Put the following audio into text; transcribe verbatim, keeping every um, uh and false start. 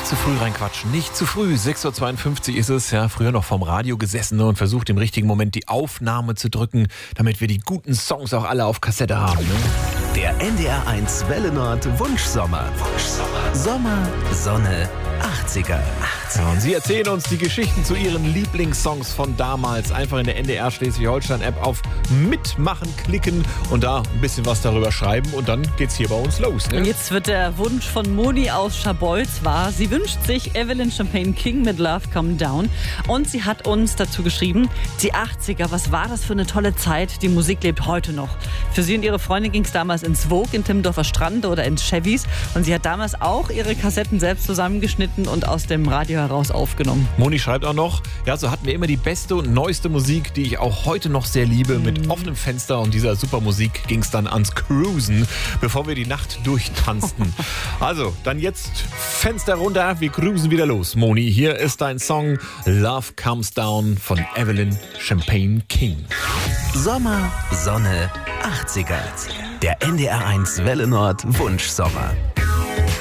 Nicht zu früh reinquatschen, nicht zu früh. sechs Uhr zweiundfünfzig ist es, ja, früher noch vom Radio gesessen und versucht im richtigen Moment die Aufnahme zu drücken, damit wir die guten Songs auch alle auf Kassette haben. Ne? Der N D R eins Welle Nord Wunschsommer. Wunschsommer. Sommer, Sonne, achtziger. Ja, und Sie erzählen uns die Geschichten zu Ihren Lieblingssongs von damals. Einfach in der N D R Schleswig-Holstein-App auf Mitmachen klicken und da ein bisschen was darüber schreiben. Und dann geht's hier bei uns los. Ne? Und jetzt wird der Wunsch von Moni aus Scharbeutz wahr. Sie wünscht sich Evelyn Champagne King mit Love Come Down. Und sie hat uns dazu geschrieben, die achtziger, was war das für eine tolle Zeit? Die Musik lebt heute noch. Für sie und ihre Freundin ging es damals ins Vogue in Timmendorfer Strand oder ins Chevys. Und sie hat damals auch ihre Kassetten selbst zusammengeschnitten und aus dem Radio heraus aufgenommen. Moni schreibt auch noch, ja, so hatten wir immer die beste und neueste Musik, die ich auch heute noch sehr liebe. Mhm. Mit offenem Fenster und dieser super Musik ging es dann ans Cruisen, bevor wir die Nacht durchtanzten. Also, dann jetzt Fenster runter, wir cruisen wieder los. Moni, hier ist dein Song Love Comes Down von Evelyn Champagne King. Sommer, Sonne, achtziger. Der N D R eins Welle Nord Wunschsommer.